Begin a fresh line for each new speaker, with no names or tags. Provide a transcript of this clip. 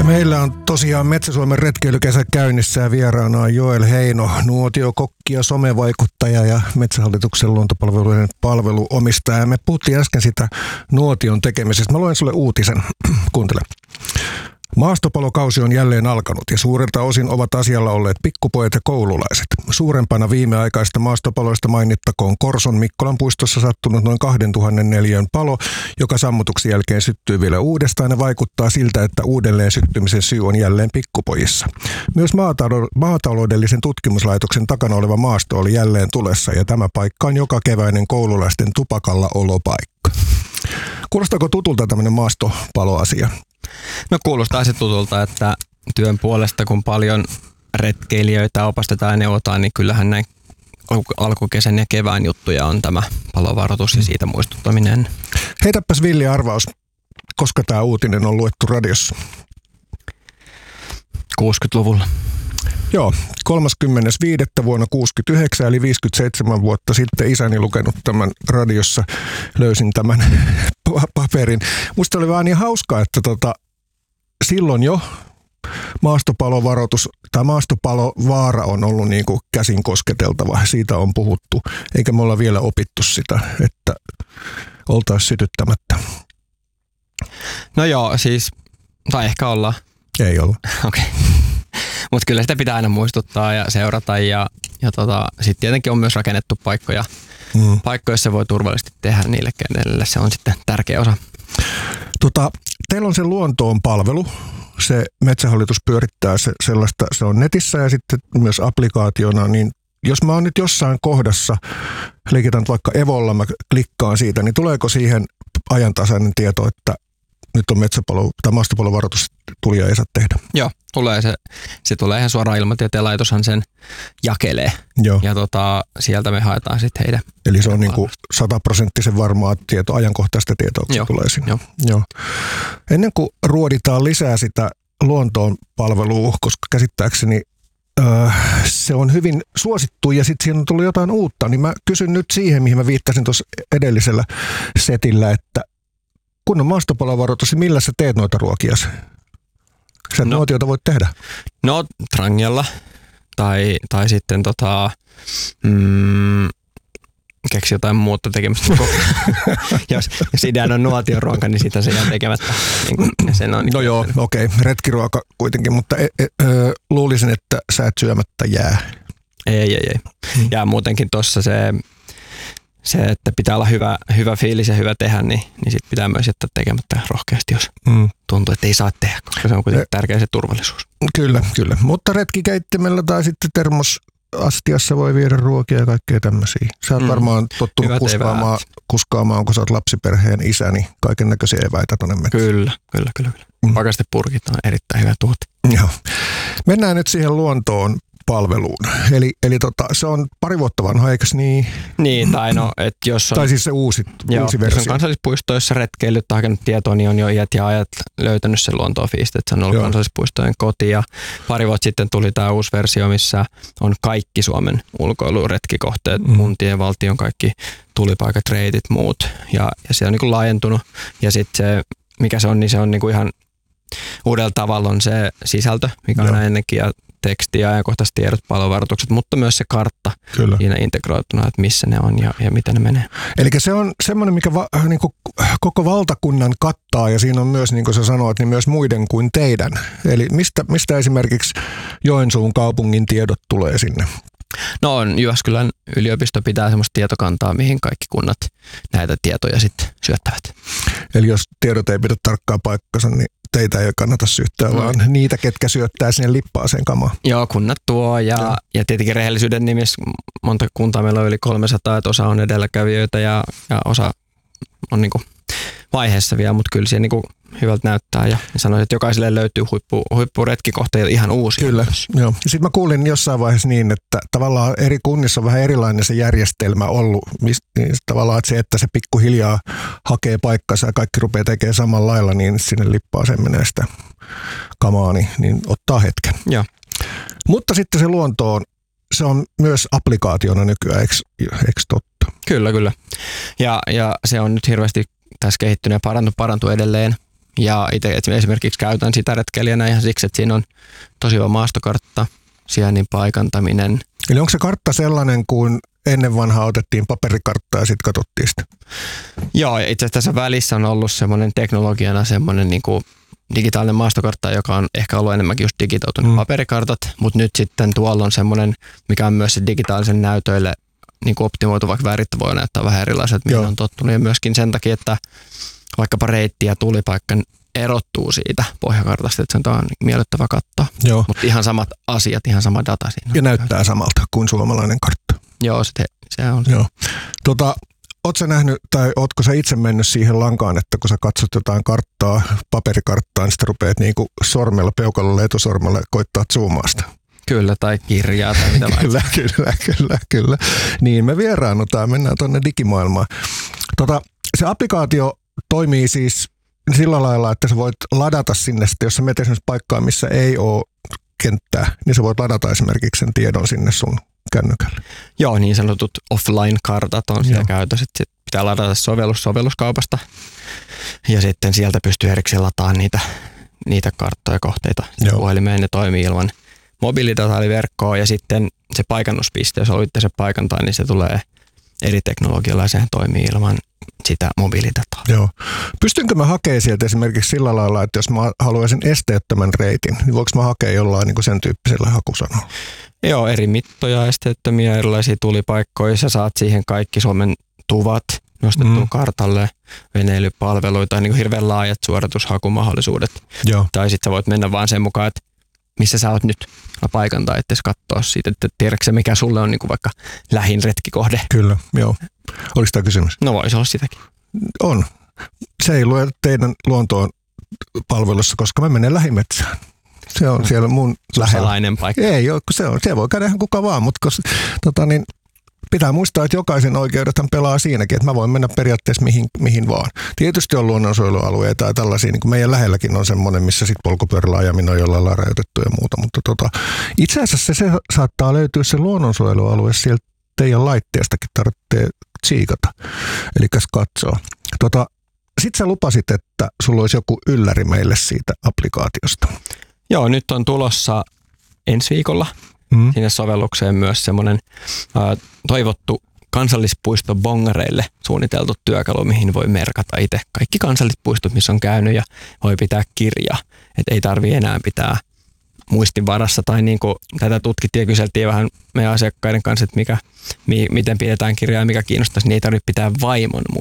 Meillä on tosiaan Metsä-Suomen retkeilykesä käynnissä ja vieraana on Joel Heino, nuotiokokki ja somevaikuttaja ja Metsähallituksen luontopalveluiden palveluomistaja. Me puhuttiin äsken sitä nuotion tekemisestä. Mä luen sulle uutisen. Kuuntele. Maastopalokausi on jälleen alkanut ja suurelta osin ovat asialla olleet pikkupojat ja koululaiset. Suurempana viimeaikaista maastopaloista mainittakoon Korson Mikkolan puistossa sattunut noin 2000 neliön palo, joka sammutuksen jälkeen syttyy vielä uudestaan ja vaikuttaa siltä, että uudelleen syttymisen syy on jälleen pikkupojissa. Myös maataloudellisen tutkimuslaitoksen takana oleva maasto oli jälleen tulessa ja tämä paikka on joka keväinen koululaisten tupakalla olopaikka. Kuulostaako tutulta tämmöinen maastopaloasia?
No kuulostaa se tutulta, että työn puolesta kun paljon retkeilijöitä opastetaan ja neuvotaan, niin kyllähän näin alkukesän ja kevään juttuja on tämä palovaroitus ja siitä muistuttaminen.
Heitäpäs villi arvaus, koska tämä uutinen on luettu radiossa?
60-luvulla.
Joo, 35. vuonna 69 eli 57 vuotta sitten isäni lukenut tämän radiossa, löysin tämän paperin. Musta oli vaan niin hauskaa, että silloin jo maastopalovaroitus tai maastopalovaara on ollut niin kuin käsin kosketeltava. Siitä on puhuttu, eikä me olla vielä opittu sitä, että oltaisiin sytyttämättä.
No joo, siis, tai ehkä ollaan.
Ei olla.
Okei. Mutta kyllä sitä pitää aina muistuttaa ja seurata ja sitten tietenkin on myös rakennettu paikkoja, joissa voi turvallisesti tehdä niille, kenelle se on sitten tärkeä osa.
Teillä on se luontoon palvelu, se Metsähallitus pyörittää sellaista, se on netissä ja sitten myös applikaationa, niin jos mä oon nyt jossain kohdassa, liikitän vaikka Evolla, mä klikkaan siitä, niin tuleeko siihen ajantasainen tieto, että nyt on metsäpalo tai maastopalovaroitus tuli ja ei saa tehdä?
Joo, tulee se tulee ihan suoraan Ilmatieteen laitoshan sen jakelee.
Joo.
Ja sieltä me haetaan sitten heidän.
Eli se on niinku 100% varmaa tietoa, ajankohtaista tietoa, kun se tulee sinne. Joo. Ennen kuin ruoditaan lisää sitä luontoon palvelua, koska käsittääkseni se on hyvin suosittu ja sitten siinä on tullut jotain uutta, niin mä kysyn nyt siihen, mihin mä viittasin tuossa edellisellä setillä, että kun on maastopalovaroitus, niin millä sä teet noita ruokiasi? Sä nuotiota voit tehdä. No
trangialla tai sitten keksi jotain muuta tekemistä. jos ideana on nuotioruoka, niin sitä se jää tekemättä.
No joo, okei. Retkiruoka kuitenkin, mutta luulisin, että sä et syömättä jää.
Ei. Ja muutenkin tuossa se, että pitää olla hyvä fiilis ja hyvä tehdä, niin sit pitää myös jättää tekemättä rohkeasti, jos tuntuu, että ei saa tehdä, koska se on kuitenkin tärkeä se turvallisuus. Kyllä.
Mutta retkikeittimellä tai sitten termosastiassa voi viedä ruokia ja kaikkea tämmöisiä. Sä oot varmaan tottunut kuskaamaan, kun sä oot lapsiperheen isä, niin kaiken näköisiä eväitä tonne metsään.
Kyllä. Pakastepurkit on erittäin hyvä tuote.
Joo. Mennään nyt siihen luontoon palveluun. Eli se on pari vuotta vanha, eikös niin?
Niin, että jos on...
Tai siis se uusi versio.
Jos on kansallispuistoissa retkeillyt tai hakenut tietoa, niin on jo iät ja ajat löytänyt sen luontofiiste, että se on ollut kansallispuistojen koti. Ja pari vuotta sitten tuli tämä uusi versio, missä on kaikki Suomen ulkoiluretkikohteet, kuntien, valtion, kaikki tulipaikat, reitit, muut. Ja se on niin kuin laajentunut. Ja sitten se, mikä se on, niin se on niin kuin ihan uudella tavalla on se sisältö, mikä on ennenkin, ja teksti ja ajankohtaiset tiedot, palovaroitukset, mutta myös se kartta siinä integroituna, että missä ne on ja miten ne menee.
Eli se on semmoinen, mikä niin kuin koko valtakunnan kattaa ja siinä on myös, niin kuin sä sanoit, niin myös muiden kuin teidän. Eli mistä esimerkiksi Joensuun kaupungin tiedot tulee sinne?
No Jyväskylän yliopisto pitää semmoista tietokantaa, mihin kaikki kunnat näitä tietoja sitten syöttävät.
Eli jos tiedot ei pidä tarkkaa paikkansa, niin teitä ei kannata syyttää, vaan niitä, ketkä syöttää sinne lippaaseen kamaa.
Joo, kunnat tuo ja tietenkin rehellisyyden nimissä monta kuntaa meillä on yli 300, että osa on edelläkävijöitä ja osa on niinku vaiheessa vielä, mutta kyllä se niinku hyvältä näyttää ja sanoisin, että jokaiselle löytyy huippuretkikohteita ihan uusia.
Kyllä, joo. Sitten mä kuulin jossain vaiheessa niin, että tavallaan eri kunnissa on vähän erilainen se järjestelmä ollut. Niin tavallaan että se, että se pikkuhiljaa hakee paikkansa ja kaikki rupeaa tekemään samalla lailla, niin sinne lippaaseen menee sitä kamaa, niin ottaa hetken.
Joo.
Mutta sitten se luontoon, se on myös applikaationa nykyään, eikö totta?
Kyllä. Ja se on nyt hirveästi tässä kehittynyt ja parantuu edelleen. Ja itse esimerkiksi käytän sitä retkeilijänä ihan siksi, että siinä on tosi hyvä maastokartta, sijainnin paikantaminen.
Eli onko se kartta sellainen kuin ennen vanhaa otettiin paperikarttaa ja sitten katsottiin sitä?
Joo, itse asiassa tässä välissä on ollut semmoinen teknologiana semmoinen niin kuin digitaalinen maastokartta, joka on ehkä ollut enemmänkin just digitautunut paperikartat, mutta nyt sitten tuolla on semmoinen, mikä on myös se digitaalisen näytöille niin kuin optimoitu, vaikka värit voi näyttää vähän erilaiset, mihin on tottunut. Ja myöskin sen takia, että vaikkapa reitti ja tulipaikka erottuu siitä pohjakartasta, että se on miellyttävä katsoa. Mutta ihan samat asiat, ihan sama data siinä.
Ja näyttää samalta kuin suomalainen kartta.
Joo, se on.
Joo. Ootko sä nähnyt, tai ootko sä itse mennyt siihen lankaan, että kun sä katsot jotain karttaa, paperikarttaa, niin sitten rupeat niinku sormella, peukalolla, etusormella koittaa zoomaa sitä?
Kyllä, tai kirjaa tai mitä
Kyllä. Niin, me vieraannutaan, mennään tuonne digimaailmaan. Se applikaatio toimii siis sillä lailla, että sä voit ladata sinne, jos sä menet esimerkiksi paikkaan, missä ei ole kenttää, niin sä voit ladata esimerkiksi sen tiedon sinne sun kännykälle.
Joo, niin sanotut offline-kartat on siellä käytössä. Sitten pitää ladata sovelluskaupasta ja sitten sieltä pystyy erikseen lataamaan niitä karttoja kohteita puhelimeen. Ne toimii ilman mobiilidataaliverkkoa ja sitten se paikannuspiste, jos haluatte se paikantaa, niin se tulee eri teknologialla ja sehän toimii ilman sitä mobiilidataa.
Joo. Pystynkö mä hakemaan sieltä esimerkiksi sillä lailla, että jos mä haluaisin esteettömän reitin, niin voiko mä hakea jollain niin kuin sen tyyppisellä hakusanalla?
Joo, eri mittoja, esteettömiä, erilaisia tulipaikkoja. Sä saat siihen kaikki Suomen tuvat nostettua kartalle, veneilypalveluita, niin kuin hirveän laajat suoritushakumahdollisuudet.
Joo.
Tai sitten sä voit mennä vaan sen mukaan, että missä sä oot nyt paikantaa, ettei katsoa siitä, että tiedätkö mikä sulle on niin kuin vaikka lähin retkikohde.
Kyllä, joo. Oliko tämä kysymys?
No voisi olla sitäkin.
On. Se ei lue teidän luontoon palvelussa, koska mä menen lähimetsään. Se on siellä mun lähellä.
Salainen paikka.
Ei ole, kun se on. Siellä voi käydä ihan kuka vaan, mutta pitää muistaa, että jokaisen oikeudethan pelaa siinäkin, että mä voin mennä periaatteessa mihin vaan. Tietysti on luonnonsuojelualueita ja tällaisia, niin kuin meidän lähelläkin on semmoinen, missä sitten polkupyörällä ajaminen on jollain lailla rajoitettu ja muuta, mutta itse asiassa se saattaa löytyä se luonnonsuojelualue sieltä teidän laitteestakin, tarvitsee tsiikata, eli katsoa. Sitten sä lupasit, että sulla olisi joku ylläri meille siitä applikaatiosta.
Joo, nyt on tulossa ensi viikolla sinne sovellukseen myös semmoinen toivottu kansallispuisto bongareille suunniteltu työkalu, mihin voi merkata itse kaikki kansallispuistot, missä on käynyt ja voi pitää kirjaa. Että ei tarvitse enää pitää muistin varassa tai niin kuin tätä tutkittiin ja kyseltiin vähän meidän asiakkaiden kanssa, että miten pidetään kirjaa ja mikä kiinnostaisi, niin ei tarvitse pitää vaimon